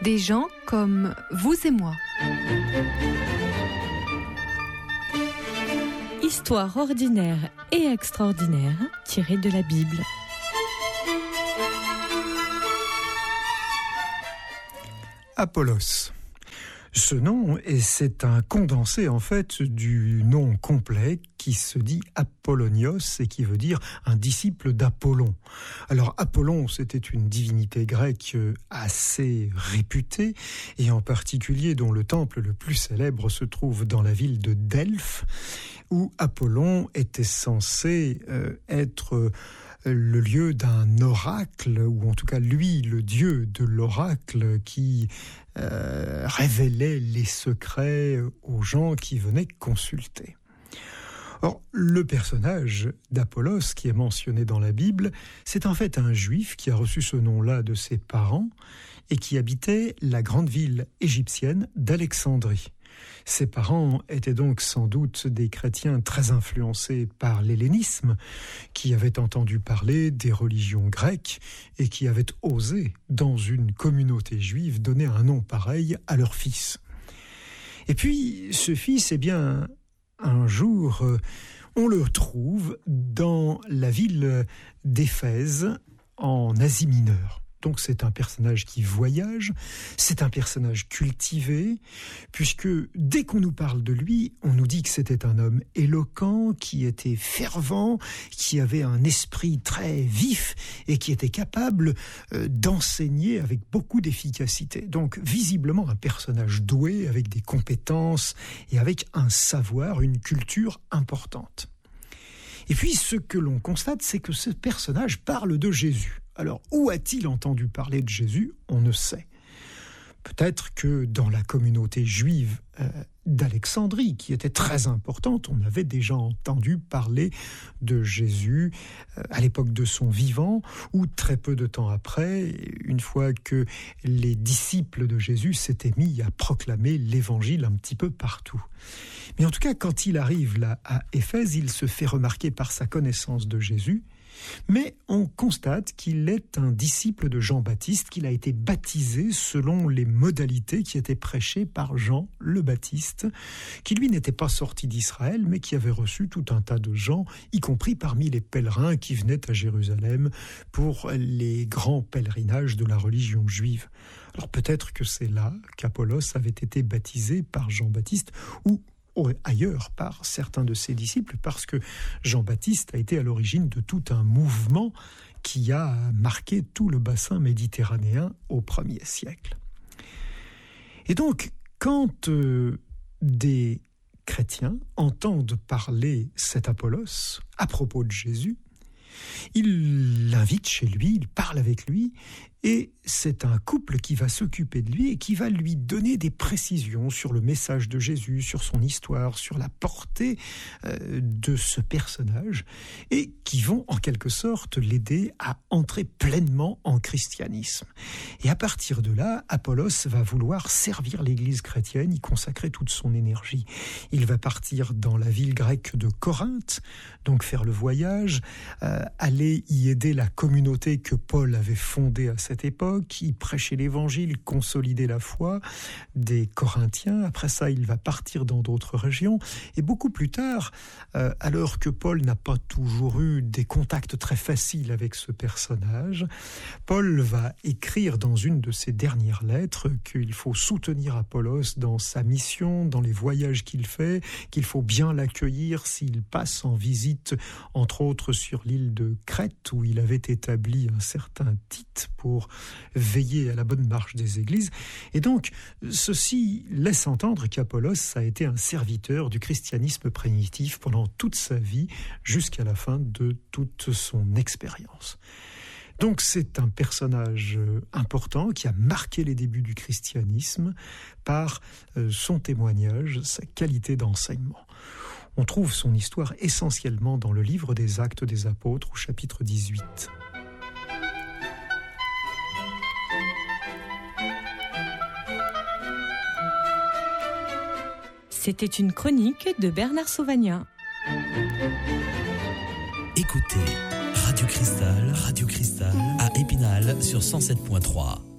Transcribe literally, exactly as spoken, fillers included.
Des gens comme vous et moi. Histoire ordinaire et extraordinaire tirée de la Bible. Apollos. Ce nom, et c'est un condensé en fait du nom complet qui se dit Apollonios et qui veut dire un disciple d'Apollon. Alors Apollon, c'était une divinité grecque assez réputée et en particulier dont le temple le plus célèbre se trouve dans la ville de Delphes où Apollon était censé euh, être le lieu d'un oracle, ou en tout cas lui, le dieu de l'oracle qui euh, révélait les secrets aux gens qui venaient consulter. Or, le personnage d'Apollos qui est mentionné dans la Bible, c'est en fait un juif qui a reçu ce nom-là de ses parents et qui habitait la grande ville égyptienne d'Alexandrie. Ses parents étaient donc sans doute des chrétiens très influencés par l'hellénisme, qui avaient entendu parler des religions grecques et qui avaient osé, dans une communauté juive, donner un nom pareil à leur fils. Et puis, ce fils, eh bien, un jour, on le trouve dans la ville d'Éphèse, en Asie mineure. Donc c'est un personnage qui voyage, c'est un personnage cultivé, puisque dès qu'on nous parle de lui, on nous dit que c'était un homme éloquent, qui était fervent, qui avait un esprit très vif et qui était capable euh, d'enseigner avec beaucoup d'efficacité. Donc visiblement un personnage doué, avec des compétences et avec un savoir, une culture importante. Et puis ce que l'on constate, c'est que ce personnage parle de Jésus. Alors, où a-t-il entendu parler de Jésus ? On ne sait. Peut-être que dans la communauté juive euh, d'Alexandrie, qui était très importante, on avait déjà entendu parler de Jésus euh, à l'époque de son vivant, ou très peu de temps après, une fois que les disciples de Jésus s'étaient mis à proclamer l'évangile un petit peu partout. Mais en tout cas, quand il arrive là à Éphèse, il se fait remarquer par sa connaissance de Jésus, mais on constate qu'il est un disciple de Jean-Baptiste, qu'il a été baptisé selon les modalités qui étaient prêchées par Jean le Baptiste, qui lui n'était pas sorti d'Israël, mais qui avait reçu tout un tas de gens, y compris parmi les pèlerins qui venaient à Jérusalem pour les grands pèlerinages de la religion juive. Alors peut-être que c'est là qu'Apollos avait été baptisé par Jean-Baptiste, ou ailleurs par certains de ses disciples, parce que Jean-Baptiste a été à l'origine de tout un mouvement qui a marqué tout le bassin méditerranéen au premier siècle. Et donc, quand euh, des chrétiens entendent parler cet Apollos à propos de Jésus, ils l'invitent chez lui, ils parlent avec lui, et c'est un couple qui va s'occuper de lui et qui va lui donner des précisions sur le message de Jésus, sur son histoire, sur la portée euh, de ce personnage, et qui vont en quelque sorte l'aider à entrer pleinement en christianisme. Et à partir de là, Apollos va vouloir servir l'Église chrétienne, y consacrer toute son énergie. Il va partir dans la ville grecque de Corinthe, donc faire le voyage, euh, aller y aider la communauté que Paul avait fondée à cette époque, y prêcher l'évangile, consolider la foi des Corinthiens. Après ça, il va partir dans d'autres régions. Et beaucoup plus tard, euh, alors que Paul n'a pas toujours eu des contacts très faciles avec ce personnage, Paul va écrire dans une de ses dernières lettres qu'il faut soutenir Apollos dans sa mission, dans les voyages qu'il fait, qu'il faut bien l'accueillir s'il passe en visite, entre autres sur l'île de Crète, où il avait établi un certain Tite pour veiller à la bonne marche des églises. Et donc, ceci laisse entendre qu'Apollos a été un serviteur du christianisme primitif pendant toute sa vie, jusqu'à la fin de toute son expérience. Donc c'est un personnage important qui a marqué les débuts du christianisme par son témoignage, sa qualité d'enseignement. On trouve son histoire essentiellement dans le livre des Actes des Apôtres au chapitre dix-huit. C'était une chronique de Bernard Sauvagnat. Écoutez Radio Cristal, Radio Cristal à Épinal sur cent sept point trois.